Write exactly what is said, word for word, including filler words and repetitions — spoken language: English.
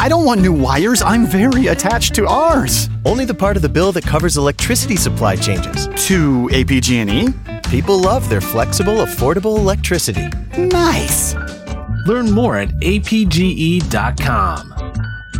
I don't want new wires. I'm very attached to ours. Only the part of the bill that covers electricity supply changes. To A P G and E? People love their flexible, affordable electricity. Nice. Learn more at A P G E dot com.